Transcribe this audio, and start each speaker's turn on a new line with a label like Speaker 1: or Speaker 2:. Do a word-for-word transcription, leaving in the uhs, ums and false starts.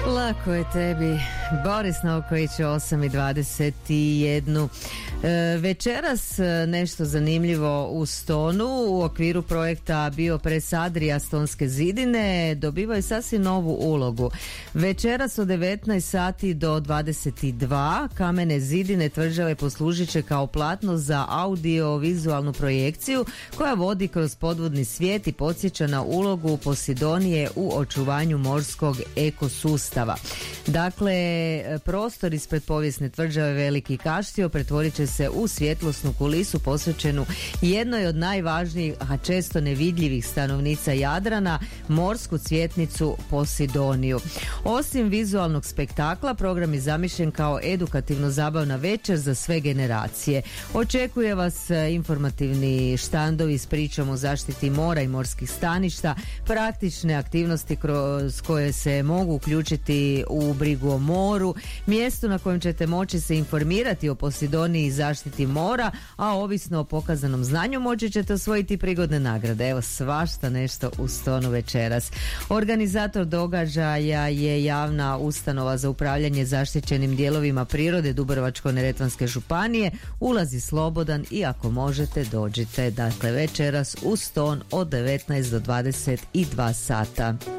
Speaker 1: Lako je tebi, Boris Novković, osam i dvadeset jedan. E, večeras nešto zanimljivo u Stonu u okviru projekta Biopres Adria Stonske zidine dobivaju sasvim novu ulogu. Večeras od devetnaest sati do dvadeset dva kamene zidine tvrđave poslužit će kao platno za audio-vizualnu projekciju koja vodi kroz podvodni svijet i podsjeća na ulogu Posidonije u očuvanju morskog ekosustava. Dakle, prostor ispred povijesne tvrđave Veliki Kaštio pretvorit će se u svjetlosnu kulisu posvećenu jednoj od najvažnijih, a često nevidljivih stanovnica Jadrana, morsku cvjetnicu Posidoniju. Osim vizualnog spektakla, program je zamišljen kao edukativno-zabavna večer za sve generacije. Očekuje vas informativni štandovi s pričom o zaštiti mora i morskih staništa, praktične aktivnosti kroz koje se mogu uključiti u brigu o moru, mjesto na kojem ćete moći se informirati o Posidoniji i zaštiti mora, a ovisno o pokazanom znanju moći ćete osvojiti prigodne nagrade. Evo, svašta nešto u Stonu večeras. Organizator događaja je javna ustanova za upravljanje zaštićenim dijelovima prirode Dubrovačko-neretvanske županije. Ulaz je slobodan i ako možete dođite. Dakle, večeras u Ston od devetnaest do dvadeset dva sata.